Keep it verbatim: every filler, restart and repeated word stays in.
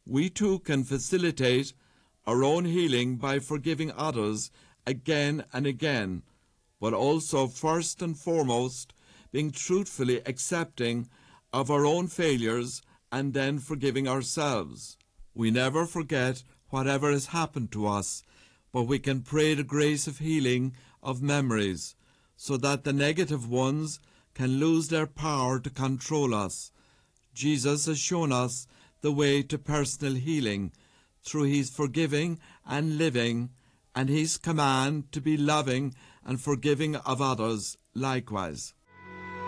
We too can facilitate our own healing by forgiving others again and again, but also first and foremost being truthfully accepting of our own failures and then forgiving ourselves. We never forget whatever has happened to us, but we can pray the grace of healing of memories so that the negative ones can lose their power to control us. Jesus has shown us the way to personal healing through his forgiving and living and his command to be loving and forgiving of others likewise.